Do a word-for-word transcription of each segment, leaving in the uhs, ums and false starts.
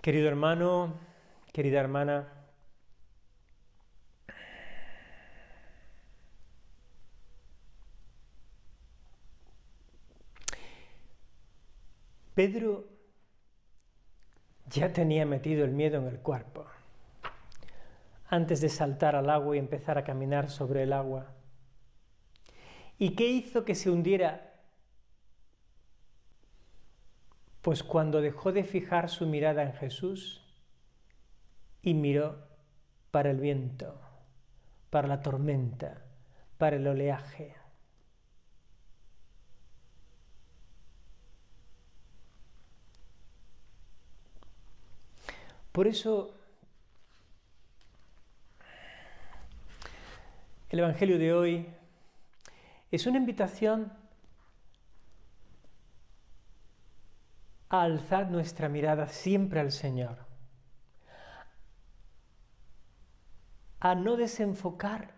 Querido hermano, querida hermana, Pedro ya tenía metido el miedo en el cuerpo antes de saltar al agua y empezar a caminar sobre el agua. ¿Y qué hizo que se hundiera? Pues cuando dejó de fijar su mirada en Jesús y miró para el viento, para la tormenta, para el oleaje. Por eso el Evangelio de hoy es una invitación a alzar nuestra mirada siempre al Señor, a no desenfocar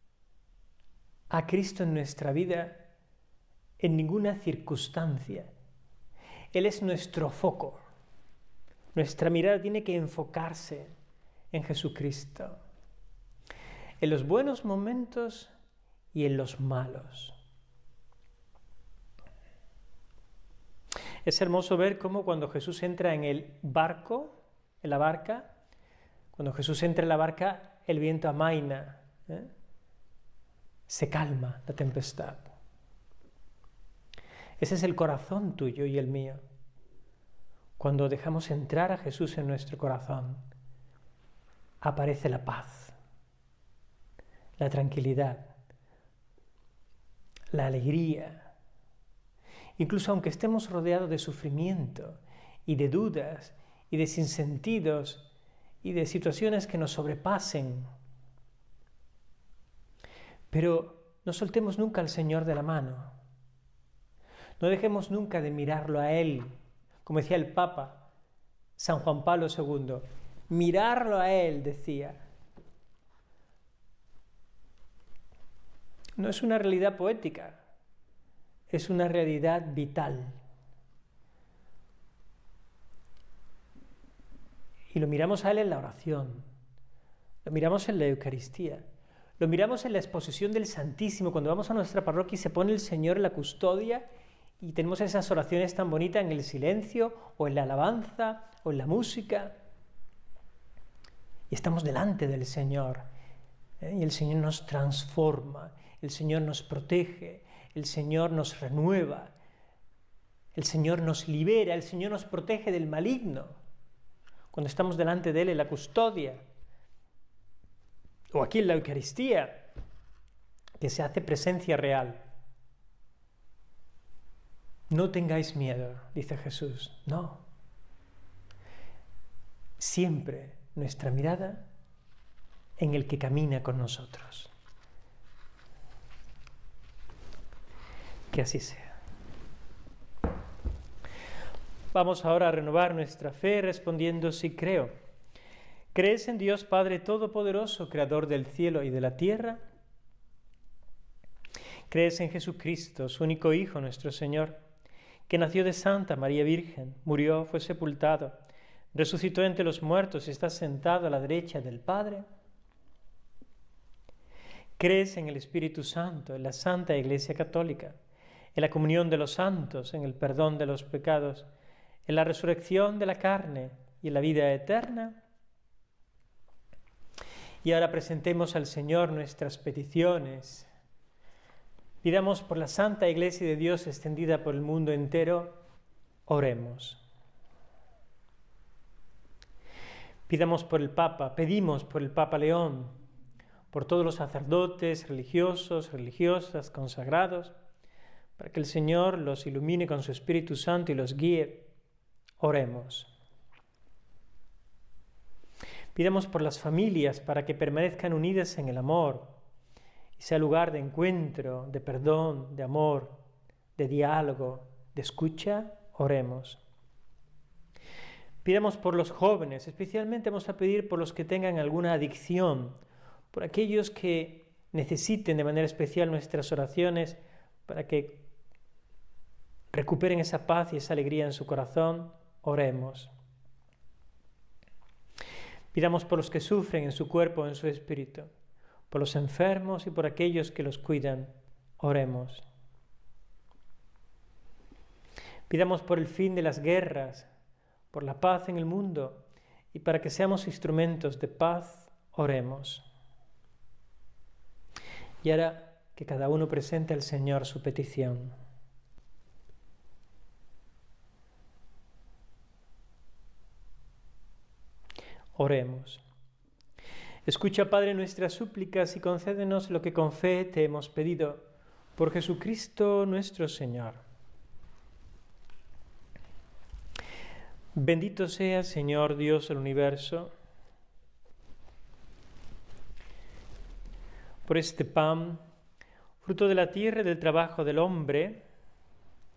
a Cristo en nuestra vida en ninguna circunstancia. Él es nuestro foco. Nuestra mirada tiene que enfocarse en Jesucristo, en los buenos momentos y en los malos. Es hermoso ver cómo cuando Jesús entra en el barco, en la barca, cuando Jesús entra en la barca, el viento amaina, ¿eh? Se calma la tempestad. Ese es el corazón tuyo y el mío. Cuando dejamos entrar a Jesús en nuestro corazón, aparece la paz, la tranquilidad, la alegría. Incluso aunque estemos rodeados de sufrimiento y de dudas y de sinsentidos y de situaciones que nos sobrepasen, pero no soltemos nunca al Señor de la mano. No dejemos nunca de mirarlo a Él. Como decía el Papa San Juan Pablo segundo, mirarlo a Él, decía. No es una realidad poética, es una realidad vital. Y lo miramos a Él en la oración, lo miramos en la Eucaristía, lo miramos en la exposición del Santísimo, cuando vamos a nuestra parroquia y se pone el Señor en la custodia y tenemos esas oraciones tan bonitas en el silencio o en la alabanza o en la música. Y estamos delante del Señor, ¿eh? Y el Señor nos transforma, el Señor nos protege, el Señor nos renueva, el Señor nos libera, el Señor nos protege del maligno. Cuando estamos delante de Él en la custodia, o aquí en la Eucaristía, que se hace presencia real. No tengáis miedo, dice Jesús, no. Siempre nuestra mirada en el que camina con nosotros. Que así sea. Vamos ahora a renovar nuestra fe respondiendo sí creo. ¿Crees en Dios Padre Todopoderoso, Creador del cielo y de la tierra? ¿Crees en Jesucristo, su único Hijo, nuestro Señor, que nació de Santa María Virgen, murió, fue sepultado, resucitó entre los muertos y está sentado a la derecha del Padre? ¿Crees en el Espíritu Santo, en la Santa Iglesia Católica, en la comunión de los santos, en el perdón de los pecados, en la resurrección de la carne y en la vida eterna? Y ahora presentemos al Señor nuestras peticiones. Pidamos por la Santa Iglesia de Dios extendida por el mundo entero. Oremos. Pidamos por el Papa, pedimos por el Papa León, por todos los sacerdotes, religiosos, religiosas, consagrados, para que el Señor los ilumine con su Espíritu Santo y los guíe. Oremos. Pidamos por las familias para que permanezcan unidas en el amor y sea lugar de encuentro, de perdón, de amor, de diálogo, de escucha. Oremos. Pidamos por los jóvenes, especialmente vamos a pedir por los que tengan alguna adicción, por aquellos que necesiten de manera especial nuestras oraciones para que recuperen esa paz y esa alegría en su corazón. Oremos. Pidamos por los que sufren en su cuerpo o en su espíritu, por los enfermos y por aquellos que los cuidan. Oremos. Pidamos por el fin de las guerras, por la paz en el mundo y para que seamos instrumentos de paz. Oremos. Y ahora que cada uno presente al Señor su petición. Oremos. Escucha, Padre, nuestras súplicas y concédenos lo que con fe te hemos pedido. Por Jesucristo nuestro Señor. Bendito sea, Señor Dios del universo, por este pan, fruto de la tierra y del trabajo del hombre,